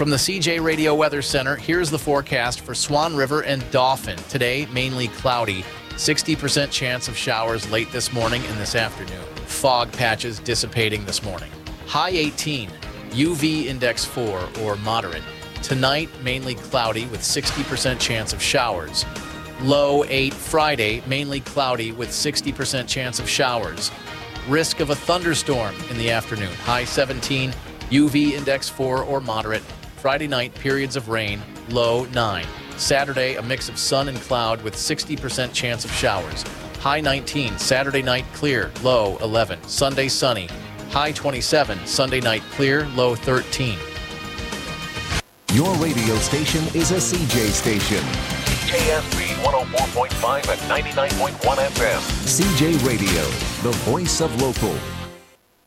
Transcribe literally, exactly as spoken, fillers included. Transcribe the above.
From the C J Radio Weather Center, here's the forecast for Swan River and Dauphin. Today, mainly cloudy. sixty percent chance of showers late this morning and this afternoon. Fog patches dissipating this morning. High eighteen, U V index four or moderate. Tonight, mainly cloudy with sixty percent chance of showers. Low eight Friday, mainly cloudy with sixty percent chance of showers. Risk of a thunderstorm in the afternoon. High seventeen, U V index four or moderate. Friday night, periods of rain. Low nine. Saturday, a mix of sun and cloud with sixty percent chance of showers. High nineteen, Saturday night clear, low eleven. Sunday sunny, high twenty-seven. Sunday night clear, low thirteen. Your radio station is a C J station. K S B one oh four point five and ninety-nine point one F M. C J Radio, the voice of local.